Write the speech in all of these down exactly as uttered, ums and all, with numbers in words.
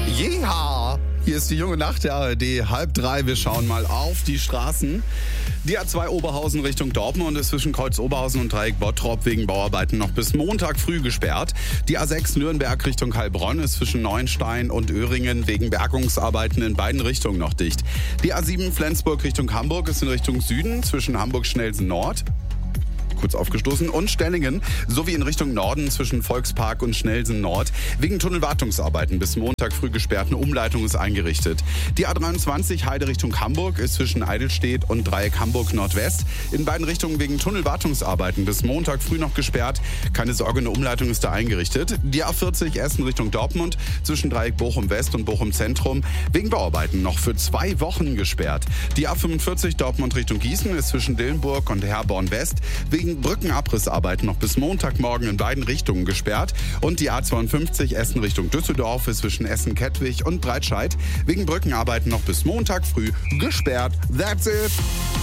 Jeha! Hier ist die junge Nacht der A R D, halb drei. Wir schauen mal auf die Straßen. Die A zwei Oberhausen Richtung Dortmund ist zwischen Kreuz Oberhausen und Dreieck Bottrop wegen Bauarbeiten noch bis Montag früh gesperrt. Die A sechs Nürnberg Richtung Heilbronn ist zwischen Neuenstein und Öhringen wegen Bergungsarbeiten in beiden Richtungen noch dicht. Die A sieben Flensburg Richtung Hamburg ist in Richtung Süden zwischen Hamburg-Schnelsen Nord kurz aufgestoßen und Stellingen sowie in Richtung Norden zwischen Volkspark und Schnelsen Nord wegen Tunnelwartungsarbeiten bis Montag früh gesperrt. Eine Umleitung ist eingerichtet. Die A dreiundzwanzig Heide Richtung Hamburg ist zwischen Eidelstedt und Dreieck Hamburg Nordwest in beiden Richtungen wegen Tunnelwartungsarbeiten bis Montag früh noch gesperrt. Keine Sorge, eine Umleitung ist da eingerichtet. Die A vierzig Essen Richtung Dortmund zwischen Dreieck Bochum West und Bochum Zentrum wegen Bauarbeiten noch für zwei Wochen gesperrt. Die A fünfundvierzig Dortmund Richtung Gießen ist zwischen Dillenburg und Herborn West wegen Brückenabrissarbeiten noch bis Montagmorgen in beiden Richtungen gesperrt. Und die A zweiundfünfzig Essen Richtung Düsseldorf ist zwischen Essen-Kettwig und Breitscheid wegen Brückenarbeiten noch bis Montag früh gesperrt. That's it!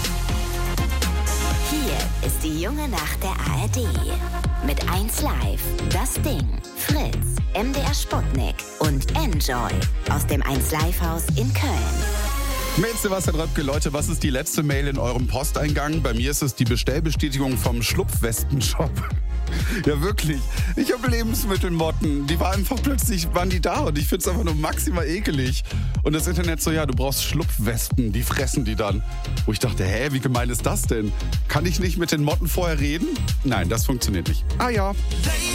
Hier ist die junge Nacht der A R D. Mit eins Live, Das Ding, Fritz, M D R Sputnik und Enjoy aus dem eins Live Haus in Köln. Mit Sebastian Röpke, Leute, was ist die letzte Mail in eurem Posteingang? Bei mir ist es die Bestellbestätigung vom Schlupfwespen-Shop. Ja, wirklich. Ich habe Lebensmittelmotten. Die waren einfach plötzlich, waren die da und ich finde es einfach nur maximal ekelig. Und das Internet so, ja, du brauchst Schlupfwespen, die fressen die dann. Wo ich dachte, hä, wie gemein ist das denn? Kann ich nicht mit den Motten vorher reden? Nein, das funktioniert nicht. Ah ja.